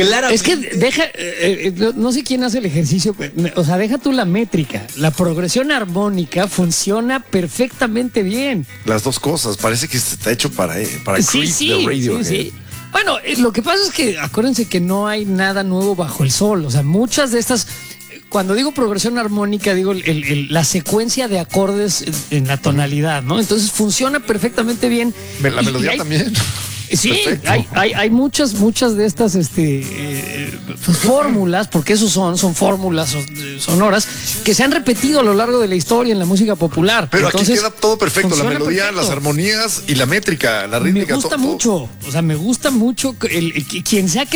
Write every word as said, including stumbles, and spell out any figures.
Claro. Es que deja, eh, eh, no, no sé quién hace el ejercicio, o sea, deja tú la métrica. La progresión armónica funciona perfectamente bien. Las dos cosas, parece que está hecho para, eh, para Sí, Creep sí, de Radiohead. sí, sí. Bueno, eh, lo que pasa es que acuérdense que no hay nada nuevo bajo el sol. O sea, muchas de estas, cuando digo progresión armónica, digo el, el, la secuencia de acordes en, en la tonalidad, ¿no? Entonces funciona perfectamente bien. La Y- melodía y hay- también. Sí, Perfecto. hay, hay, hay muchas, muchas de estas este, eh, pues, fórmulas, porque eso son, son fórmulas sonoras que se han repetido a lo largo de la historia en la música popular. Pero Entonces, aquí queda todo perfecto, la funciona melodía, perfecto. las armonías y la métrica, la Me rítmica. gusta todo- todo. mucho, o sea, me gusta mucho el, el- quien sea que